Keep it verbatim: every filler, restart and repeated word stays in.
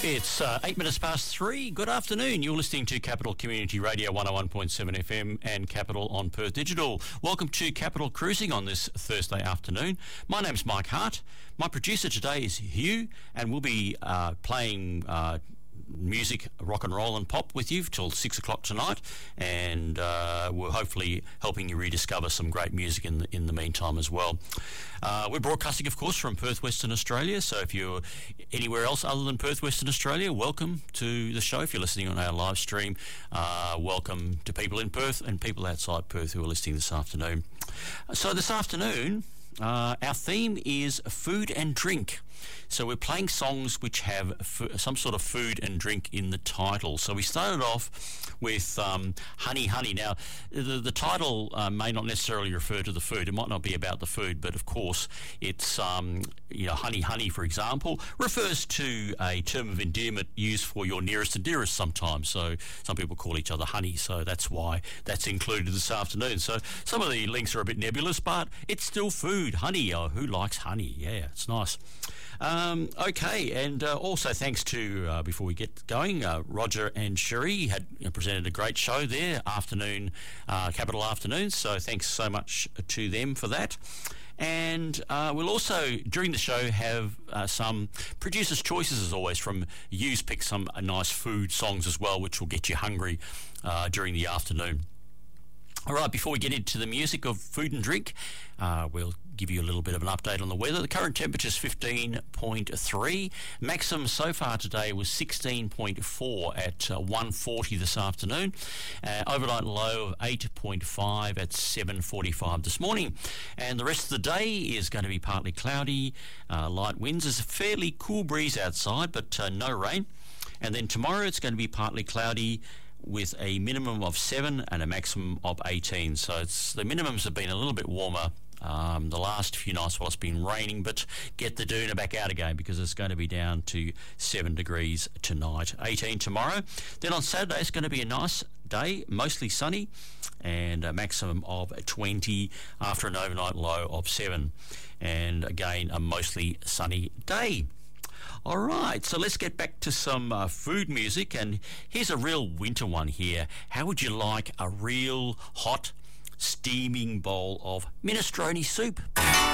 It's uh, eight minutes past three. Good afternoon. You're listening to Capital Community Radio one oh one point seven F M and Capital on Perth Digital. Welcome to Capital Cruising on this Thursday afternoon. My name's Mike Hart. My producer today is Hugh, and we'll be uh, playing uh, music, rock and roll and pop with you till six o'clock tonight, and uh, we're hopefully helping you rediscover some great music in the, in the meantime as well. Uh, we're broadcasting, of course, from Perth, Western Australia, so if you're anywhere else other than Perth, Western Australia, welcome to the show. If you're listening on our live stream, uh, welcome to people in Perth and people outside Perth who are listening this afternoon. So this afternoon, uh, our theme is food and drink. So we're playing songs which have f- some sort of food and drink in the title. So we started off with um, Honey Honey. Now, the, the title uh, may not necessarily refer to the food. It might not be about the food, but of course it's, um, you know, Honey Honey, for example, refers to a term of endearment used for your nearest and dearest sometimes. So some people call each other honey, so that's why that's included this afternoon. So some of the links are a bit nebulous, but it's still food. Honey, oh, who likes honey? Yeah, it's nice. Um, okay, and uh, also thanks to, uh, before we get going, uh, Roger and Sherry had uh, presented a great show there, afternoon, uh, Capital Afternoons, so thanks so much to them for that. And uh, we'll also, during the show, have uh, some producer's choices, as always, from You's pick some uh, nice food songs as well, which will get you hungry uh, during the afternoon. All right, before we get into the music of food and drink, uh, we'll give you a little bit of an update on the weather. The current temperature is fifteen point three. Maximum so far today was sixteen point four at uh, one forty this afternoon. Uh, overnight low of eight point five at seven forty-five this morning. And the rest of the day is going to be partly cloudy, uh, light winds. There's a fairly cool breeze outside, but uh, no rain. And then tomorrow it's going to be partly cloudy, with a minimum of seven and a maximum of eighteen. So it's, the minimums have been a little bit warmer um, the last few nights while it's been raining, but get the doona back out again because it's going to be down to seven degrees tonight, eighteen tomorrow. Then on Saturday it's going to be a nice day, mostly sunny, and a maximum of twenty after an overnight low of seven. And again, a mostly sunny day. All right, so let's get back to some uh, food music, and here's a real winter one here. How would you like a real hot, steaming bowl of minestrone soup?